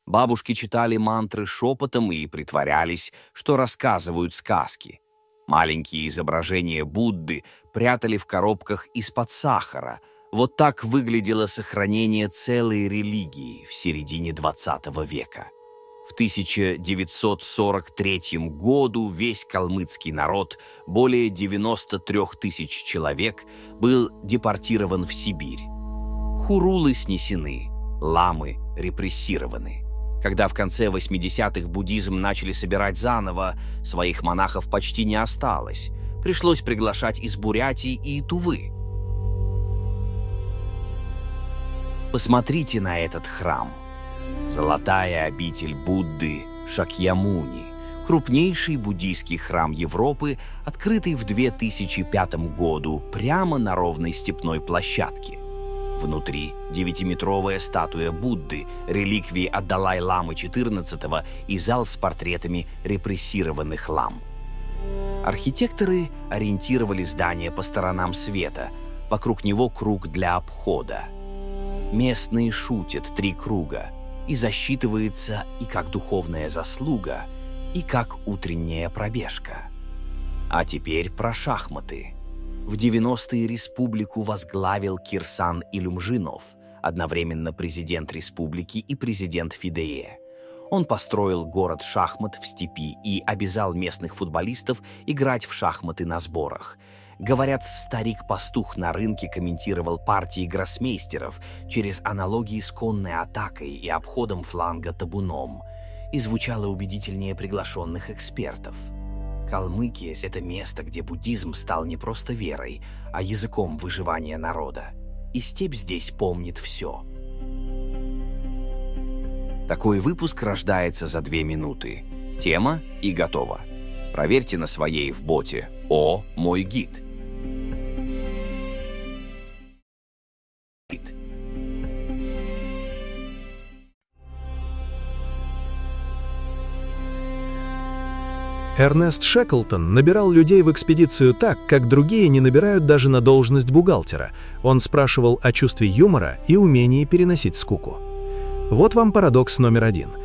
Бабушки читали мантры шепотом и притворялись, что рассказывают сказки. Маленькие изображения Будды прятали в коробках из-под сахара. Вот так выглядело сохранение целой религии в середине XX века. В 1943 году весь калмыцкий народ, более 93 тысяч человек, был депортирован в Сибирь. Хурулы снесены, ламы репрессированы. Когда в конце 80-х буддизм начали собирать заново, своих монахов почти не осталось. Пришлось приглашать из Бурятии и Тувы. Посмотрите на этот храм. Золотая обитель Будды Шакьямуни, крупнейший буддийский храм Европы, открытый в 2005 году прямо на ровной степной площадке. Внутри 9-метровая статуя Будды, реликвии от Далай-ламы XIV и зал с портретами репрессированных лам. Архитекторы ориентировали здание по сторонам света, вокруг него круг для обхода. Местные шутят 3 круга, и засчитывается и как духовная заслуга, и как утренняя пробежка. А теперь про шахматы. В 90-е республику возглавил Кирсан Илюмжинов, одновременно президент республики и президент ФИДЕ. Он построил город шахмат в степи и обязал местных футболистов играть в шахматы на сборах. Говорят, старик-пастух на рынке комментировал партии гроссмейстеров через аналогии с конной атакой и обходом фланга табуном, и звучало убедительнее приглашенных экспертов. Калмыкия – это место, где буддизм стал не просто верой, а языком выживания народа. И степь здесь помнит все. Такой выпуск рождается за 2 минуты. Тема и готово. Проверьте на своей в боте «О, мой гид». Эрнест Шеклтон набирал людей в экспедицию так, как другие не набирают даже на должность бухгалтера. Он спрашивал о чувстве юмора и умении переносить скуку. Вот вам парадокс номер 1.